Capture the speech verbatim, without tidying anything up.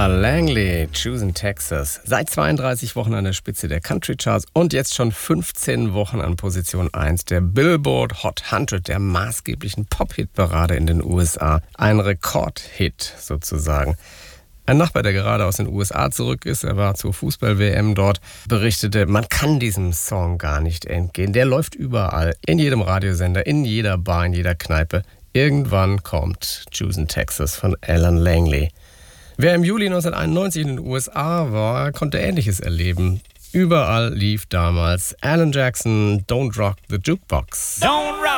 Ella Langley, Choosing Texas. Seit zweiunddreißig Wochen an der Spitze der Country Charts und jetzt schon fünfzehn Wochen an Position eins der Billboard Hot hundert, der maßgeblichen Pop-Hit-Parade in den U S A. Ein Rekordhit sozusagen. Ein Nachbar, der gerade aus den U S A zurück ist, er war zur Fußball-W M dort, berichtete, man kann diesem Song gar nicht entgehen. Der läuft überall, in jedem Radiosender, in jeder Bar, in jeder Kneipe. Irgendwann kommt Choosing Texas von Ella Langley. Wer im Juli neunzehnhunderteinundneunzig in den U S A war, konnte Ähnliches erleben. Überall lief damals Alan Jackson, Don't Rock the Jukebox. Don't rock